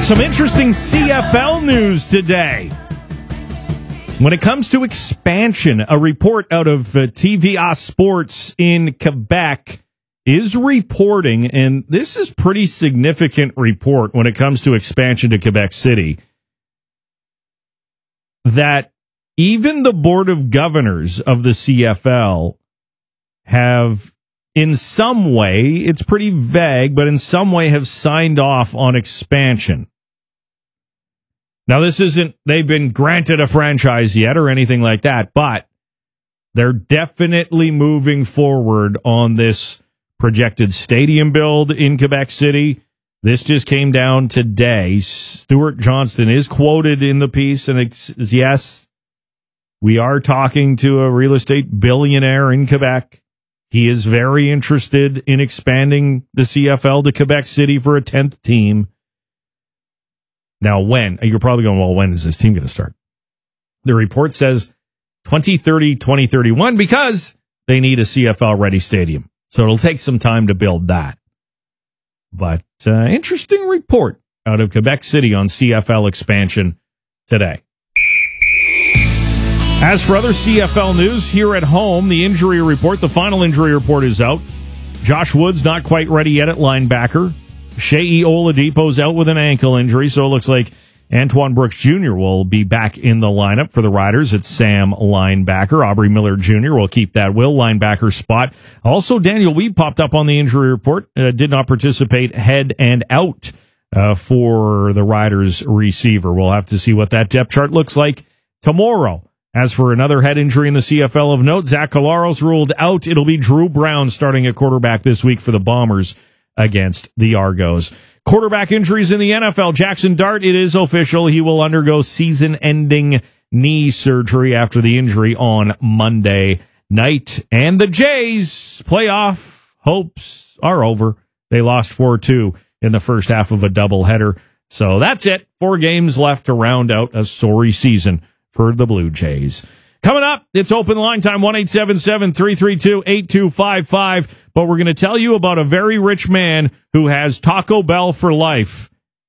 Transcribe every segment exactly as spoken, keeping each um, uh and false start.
Some interesting C F L news today. When it comes to expansion, a report out of uh, T V A Sports in Quebec is reporting, and this is pretty significant report when it comes to expansion to Quebec City, that even the Board of Governors of the C F L have, in some way, it's pretty vague, but in some way have signed off on expansion. Now, this isn't, they've been granted a franchise yet or anything like that, but they're definitely moving forward on this projected stadium build in Quebec City. This just came down today. Stuart Johnston is quoted in the piece, and it's, yes, we are talking to a real estate billionaire in Quebec. He is very interested in expanding the C F L to Quebec City for a tenth team. Now, when? You're probably going, well, when is this team going to start? The report says twenty thirty, twenty thirty-one, because they need a C F L-ready stadium. So it'll take some time to build that. But uh, interesting report out of Quebec City on C F L expansion today. As for other C F L news, here at home, the injury report, the final injury report is out. Josh Woods not quite ready yet at linebacker. Shea Oladipo's out with an ankle injury, so it looks like Antoine Brooks Junior will be back in the lineup for the Riders at Sam linebacker. Aubrey Miller Junior will keep that Will linebacker spot. Also, Daniel Weeb popped up on the injury report, uh, did not participate head and out uh, for the Riders receiver. We'll have to see what that depth chart looks like tomorrow. As for another head injury in the C F L of note, Zach Collaros ruled out. It'll be Drew Brown starting at quarterback this week for the Bombers against the Argos. Quarterback injuries in the N F L. Jackson Dart, it is official. He will undergo season-ending knee surgery after the injury on Monday night. And the Jays' playoff hopes are over. They lost four two in the first half of a doubleheader. So that's it. Four games left to round out a sorry season for the Blue Jays. Coming up, it's open line time, one eight seven seven, three three two, eight two five five. But we're going to tell you about a very rich man who has Taco Bell for life.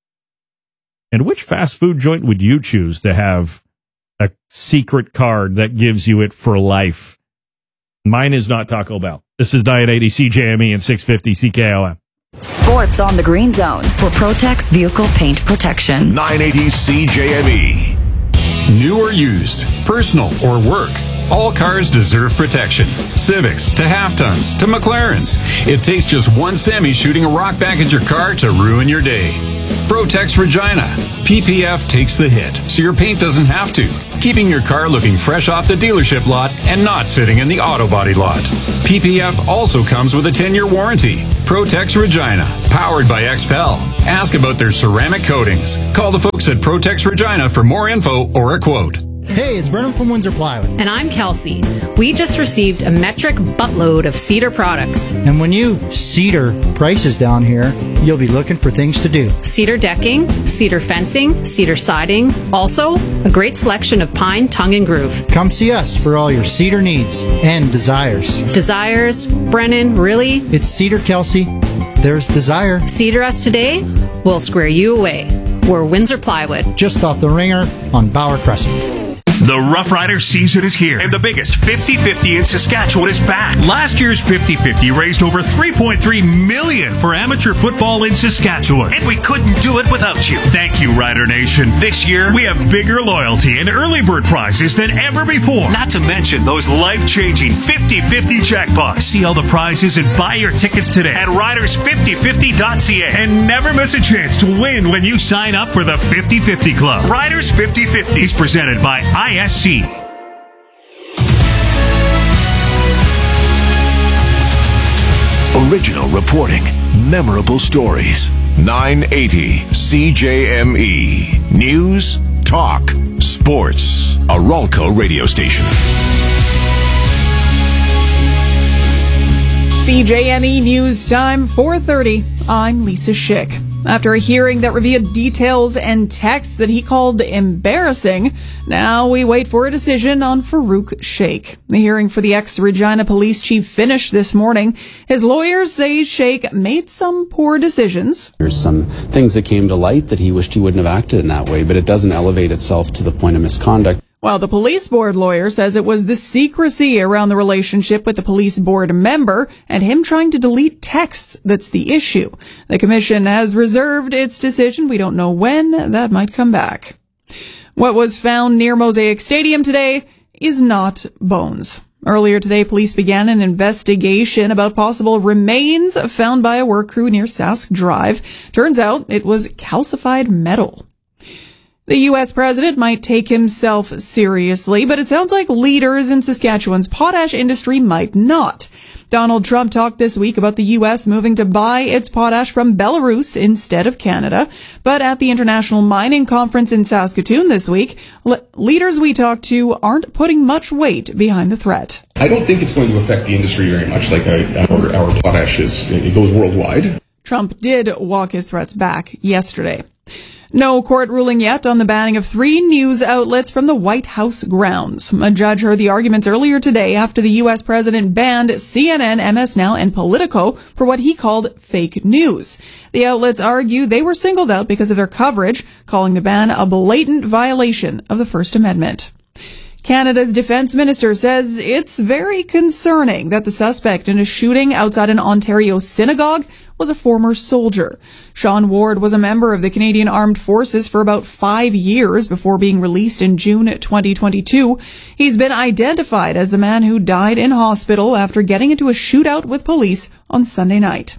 And which fast food joint would you choose to have a secret card that gives you it for life? Mine is not Taco Bell. This is nine eighty C J M E and six fifty C K O M. Sports on the Green Zone for Protex Vehicle Paint Protection. nine eighty C J M E. New or used, personal or work, all cars deserve protection. Civics to half-tons to McLarens. It takes just one semi shooting a rock back at your car to ruin your day. Protex Regina. P P F takes the hit, so your paint doesn't have to, keeping your car looking fresh off the dealership lot and not sitting in the auto body lot. P P F also comes with a ten-year warranty. Protex Regina, powered by X P E L. Ask about their ceramic coatings. Call the folks at Protex Regina for more info or a quote. Hey, it's Brennan from Windsor Plywood. And I'm Kelsey. We just received a metric buttload of Cedar products. And when you Cedar prices down here, you'll be looking for things to do. Cedar decking, cedar fencing, cedar siding. Also, a great selection of pine, tongue, and groove. Come see us for all your cedar needs and desires. Desires? Brennan, really? It's Cedar, Kelsey. There's desire. Cedar us today, we'll square you away. We're Windsor Plywood. Just off the ringer on Bauer Crescent. The Rough Rider season is here, and the biggest fifty fifty in Saskatchewan is back. Last year's fifty fifty raised over three point three million dollars for amateur football in Saskatchewan, and we couldn't do it without you. Thank you, Rider Nation. This year, we have bigger loyalty and early bird prizes than ever before. Not to mention those life-changing fifty fifty jackpots. See all the prizes and buy your tickets today at riders fifty fifty dot c a. And never miss a chance to win when you sign up for the fifty fifty Club. Riders fifty fifty is presented by I S C. Original reporting, memorable stories. nine eighty C J M E. News, talk, sports. A Ralco radio station. C J M E News Time, four thirty. I'm Lisa Schick. After a hearing that revealed details and texts that he called embarrassing, now we wait for a decision on Farouk Sheikh. The hearing for the ex-Regina police chief finished this morning. His lawyers say Sheikh made some poor decisions. There's some things that came to light that he wished he wouldn't have acted in that way, but it doesn't elevate itself to the point of misconduct. While the police board lawyer says it was the secrecy around the relationship with the police board member and him trying to delete texts that's the issue. The commission has reserved its decision. We don't know when that might come back. What was found near Mosaic Stadium today is not bones. Earlier today, police began an investigation about possible remains found by a work crew near Sask Drive. Turns out it was calcified metal. The U S president might take himself seriously, but it sounds like leaders in Saskatchewan's potash industry might not. Donald Trump talked this week about the U S moving to buy its potash from Belarus instead of Canada. But at the International Mining Conference in Saskatoon this week, le- leaders we talked to aren't putting much weight behind the threat. I don't think it's going to affect the industry very much, like our, our potash is. It goes worldwide. Trump did walk his threats back yesterday. No court ruling yet on the banning of three news outlets from the White House grounds. A judge heard the arguments earlier today after the U S president banned C N N, M S Now, and Politico for what he called fake news. The outlets argue they were singled out because of their coverage, calling the ban a blatant violation of the First Amendment. Canada's defense minister says it's very concerning that the suspect in a shooting outside an Ontario synagogue was a former soldier. Sean Ward was a member of the Canadian Armed Forces for about five years before being released in June twenty twenty-two. He's been identified as the man who died in hospital after getting into a shootout with police on Sunday night.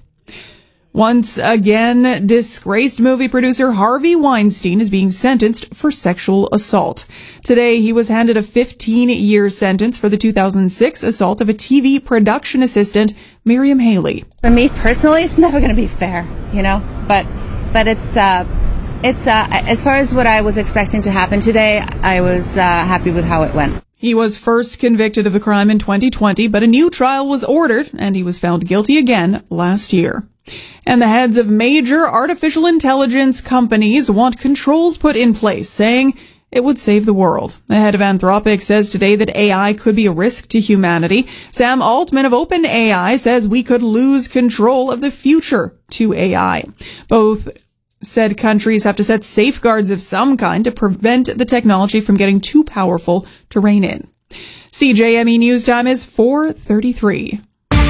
Once again, disgraced movie producer Harvey Weinstein is being sentenced for sexual assault. Today, he was handed a fifteen-year sentence for the two thousand six assault of a T V production assistant, Miriam Haley. For me personally, it's never going to be fair, you know, but but it's uh, it's uh, as far as what I was expecting to happen today, I was uh, happy with how it went. He was first convicted of the crime in twenty twenty, but a new trial was ordered, and he was found guilty again last year. And the heads of major artificial intelligence companies want controls put in place, saying it would save the world. The head of Anthropic says today that A I could be a risk to humanity. Sam Altman of OpenAI says we could lose control of the future to A I. Both said countries have to set safeguards of some kind to prevent the technology from getting too powerful to rein in. C J M E News Time is four thirty-three.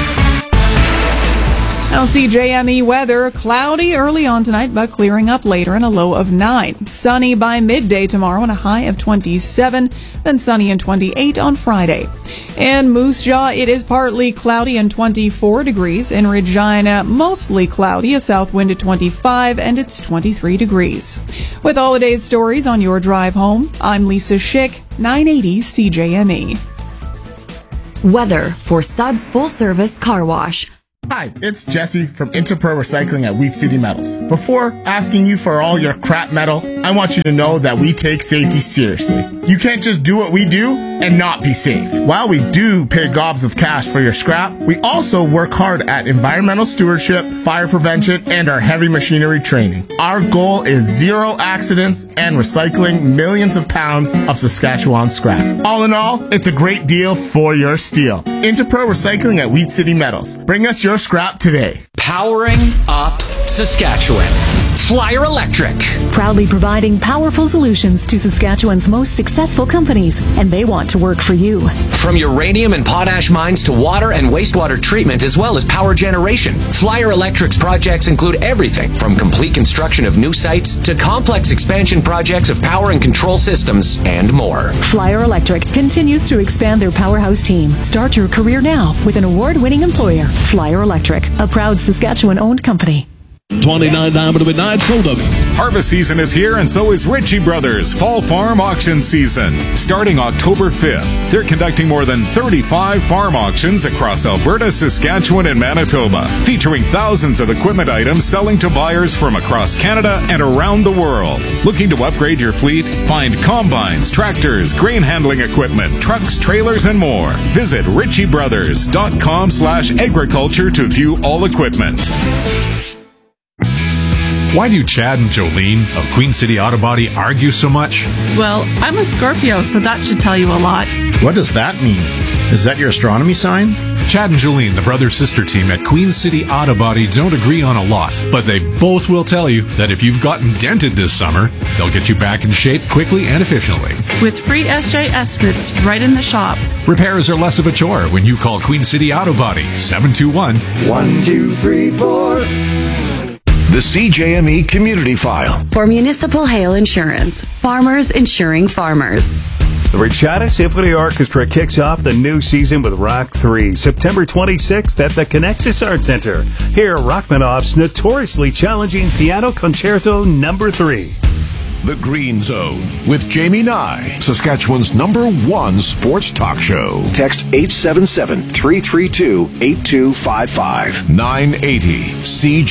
Now, C J M E weather, cloudy early on tonight, but clearing up later and a low of nine. Sunny by midday tomorrow and a high of twenty-seven, then sunny and twenty-eight on Friday. In Moose Jaw, it is partly cloudy and twenty-four degrees. In Regina, mostly cloudy, a south wind at twenty-five, and it's twenty-three degrees. With all the day's stories on your drive home, I'm Lisa Schick, nine eighty C J M E. Weather for Suds Full Service Car Wash. Hi, it's Jesse from Interpro Recycling at Wheat City Metals. Before asking you for all your crap metal, I want you to know that we take safety seriously. You can't just do what we do and not be safe. While we do pay gobs of cash for your scrap, we also work hard at environmental stewardship, fire prevention, and our heavy machinery training. Our goal is zero accidents and recycling millions of pounds of Saskatchewan scrap. All in all, it's a great deal for your steel. Interpro Recycling at Wheat City Metals. Bring us your scrap today. Powering up Saskatchewan. Flyer Electric. Proudly providing powerful solutions to Saskatchewan's most successful companies, and they want to work for you. From uranium and potash mines to water and wastewater treatment, as well as power generation, Flyer Electric's projects include everything from complete construction of new sites to complex expansion projects of power and control systems and more. Flyer Electric continues to expand their powerhouse team. Start your career now with an award-winning employer, Flyer Electric, a proud Saskatchewan-owned company. twenty-nine Diamond Midnight sold up. Harvest season is here, and so is Ritchie Brothers Fall Farm Auction Season. Starting October fifth, they're conducting more than thirty-five farm auctions across Alberta, Saskatchewan, and Manitoba, featuring thousands of equipment items selling to buyers from across Canada and around the world. Looking to upgrade your fleet? Find combines, tractors, grain handling equipment, trucks, trailers, and more. Visit ritchiebrothers.com slash agriculture to view all equipment. Why do Chad and Jolene of Queen City Auto Body argue so much? Well, I'm a Scorpio, so that should tell you a lot. What does that mean? Is that your astronomy sign? Chad and Jolene, the brother-sister team at Queen City Auto Body, don't agree on a lot, but they both will tell you that if you've gotten dented this summer, they'll get you back in shape quickly and efficiently. With free S J estimates right in the shop. Repairs are less of a chore when you call Queen City Auto Body, seven two one, one two three four. The C J M E Community File. For Municipal Hail Insurance, farmers insuring farmers. The Richata Symphony Orchestra kicks off the new season with Rock three, September twenty-sixth at the Connexus Art Center. Hear Rachmaninoff's notoriously challenging Piano Concerto Number three. The Green Zone with Jamie Nye, Saskatchewan's number one sports talk show. Text eight seven seven, three three two, eight two five five. nine eighty C J.